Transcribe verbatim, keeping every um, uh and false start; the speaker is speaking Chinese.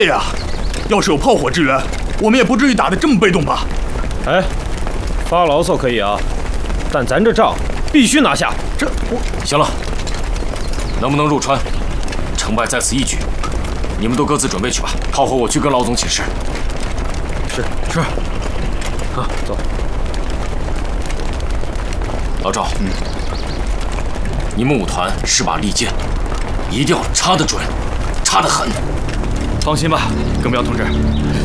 哎呀，要是有炮火支援，我们也不至于打得这么被动吧？ 哎，发牢骚可以啊，但咱这仗必须拿下。 这我行了，能不能入川，成败在此一举。你们都各自准备去吧，炮火我去跟老总请示。 是是。啊，走。 老赵，嗯，你们舞团是把利剑，一定要插得准，插得狠。 放心吧，耿彪同志，